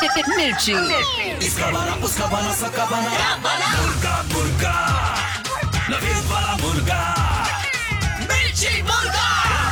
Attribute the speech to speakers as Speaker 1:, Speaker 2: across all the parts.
Speaker 1: मिर्ची।
Speaker 2: इसका बना उसका बना सबका बना मुर्गा मुर्गा नवीन वाला मुर्गा मिर्ची मुर्गा।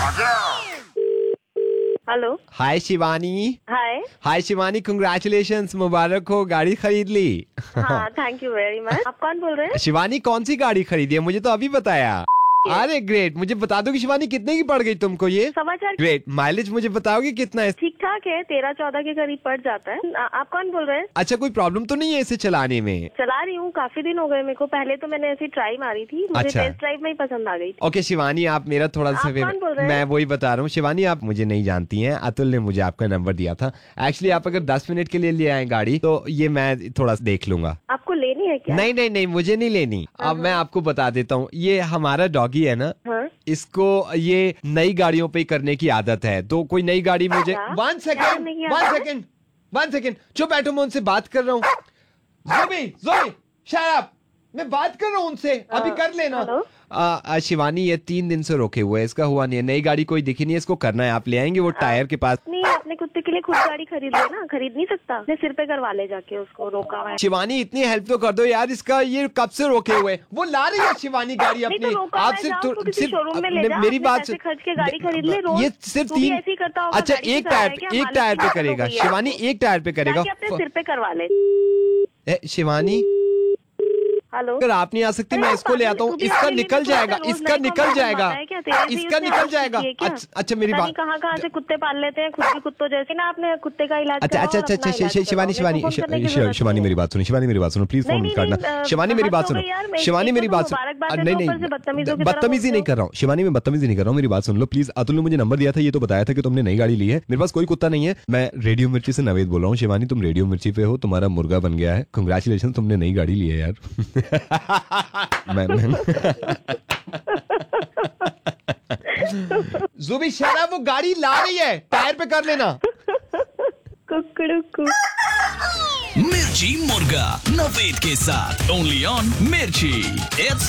Speaker 3: हेलो।
Speaker 4: हाय शिवानी।
Speaker 3: हाय
Speaker 4: शिवानी, कंग्रेचुलेशंस, मुबारक हो, गाड़ी खरीद ली।
Speaker 3: हाँ, थैंक यू वेरी मच। आप कौन बोल रहे हैं?
Speaker 4: शिवानी, कौन सी गाड़ी खरीदी है? मुझे तो अभी बताया। अरे ग्रेट, मुझे बता दो कि शिवानी कितने की पड़ गई तुमको ये?
Speaker 3: समाचार।
Speaker 4: ग्रेट, माइलेज मुझे बताओगे कितना है?
Speaker 3: ठीक ठाक है, 13-14 के करीब पड़ जाता है। आप कौन बोल रहे हैं?
Speaker 4: अच्छा, कोई प्रॉब्लम तो नहीं है इसे चलाने में?
Speaker 3: चला रही हूँ, काफी दिन हो गए मेरे को। पहले तो मैंने ऐसी ट्राई मारी थी, मुझे
Speaker 4: अच्छा।
Speaker 3: टेस्ट ड्राइव में ही पसंद आ गई थी।
Speaker 4: ओके शिवानी, आप मेरा थोड़ा सा
Speaker 3: आप कौन बोल रहे हैं?
Speaker 4: मैं वही बता रहा हूँ शिवानी, आप मुझे नहीं जानती हैं। अतुल ने मुझे आपका नंबर दिया था। एक्चुअली आप अगर 10 मिनट के लिए ले आए गाड़ी तो ये मैं थोड़ा सा देख लूंगा।
Speaker 3: आपको लेनी है क्या?
Speaker 4: नहीं, मुझे नहीं लेनी। अब मैं आपको बता देता हूँ, ये हमारा डॉगी है ना,
Speaker 3: हाँ?
Speaker 4: इसको ये नई गाड़ियों पे करने की आदत है। तो कोई नई गाड़ी मुझे वन सेकेंड चुप बैठो, मैं उनसे बात कर रहा हूँ। ज़ोबी शट अप, मैं बात कर रहा हूँ उनसे, अभी कर लेना। शिवानी, ये 3 दिन से रोके हुए है, इसका हुआ नहीं है। नई गाड़ी कोई दिखी नहीं है, इसको करना है। आप ले आएंगे वो टायर के पास?
Speaker 3: नहीं, अपने कुत्ते के लिए खुद गाड़ी खरीद लेना। खरीद नहीं सकता? अपने सिर पे करवा ले जाके, उसको रोका हुआ है।
Speaker 4: शिवानी, इतनी हेल्प तो कर दो यार, इसका ये कब से रोके हुए? वो ला रही है शिवानी गाड़ी अपनी। आप सिर्फ मेरी बात
Speaker 3: खर्च के गाड़ी खरीद ले।
Speaker 4: ये सिर्फ 3। अच्छा, एक टायर पे करेगा शिवानी, एक टायर पे करेगा।
Speaker 3: अपने सिर पे करवा ले।
Speaker 4: शिवानी,
Speaker 3: हेलो।
Speaker 4: अगर आप नहीं आ सकती, मैं इसको ले आता हूँ। इसका निकल जाएगा। अच्छा, मेरी बात।
Speaker 3: कहाँ से कुत्ते पाल लेते हैं, खुद भी कुत्तों जैसे ना। आपने कुत्ते का इलाज।
Speaker 4: अच्छा, शिवानी मेरी बात सुनो, प्लीज फोन मत काटना। शिवानी मेरी बात सुनो, नहीं, बदतमीजी नहीं कर रहा हूँ शिवानी, मैं बदतमीजी नहीं कर रहा हूँ, मेरी बात सुन लो प्लीज। अतुल ने मुझे नंबर दिया था, ये तो बताया था कि तुमने नई गाड़ी ली है। मेरे पास कोई कुत्ता नहीं है, मैं रेडियो मिर्ची से नवेद बोल रहा हूँ। शिवानी, तुम रेडियो मिर्ची पे हो, तुम्हारा मुर्गा बन गया है। कंग्रेचुलेशन, तुमने नई गाड़ी ली है यार। ज़ुबी शराब, वो गाड़ी ला रही है, टायर पे कर लेना।
Speaker 2: मिर्ची मुर्गा नवेद के साथ ओनली ऑन मिर्ची।